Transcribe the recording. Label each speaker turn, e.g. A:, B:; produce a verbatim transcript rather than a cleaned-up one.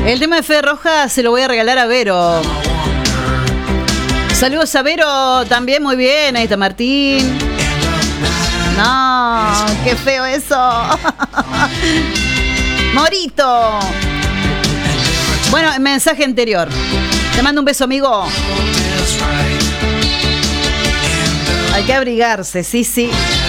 A: El tema de Fe Roja se lo voy a regalar a Vero. Saludos a Vero también, muy bien. Ahí está Martín. No, qué feo eso. Morito. Bueno, mensaje anterior. Te mando un beso, amigo. Hay que abrigarse, sí, sí.